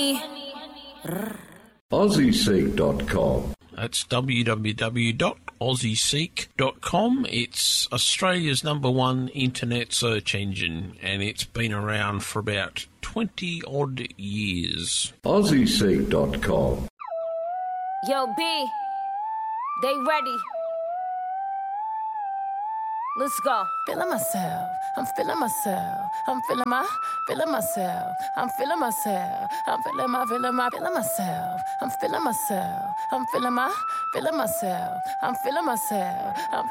money. AussieSeek.com. That's www.aussieseek.com. It's Australia's #1 internet search engine, and it's been around for about 20-odd years. AussieSeek.com. Yo, B, they ready. Let's go. Feeling myself, I'm feeling myself, I'm feeling myself, I'm feeling myself, I'm feeling myself, I'm feeling myself, I'm feeling myself, I'm feeling myself.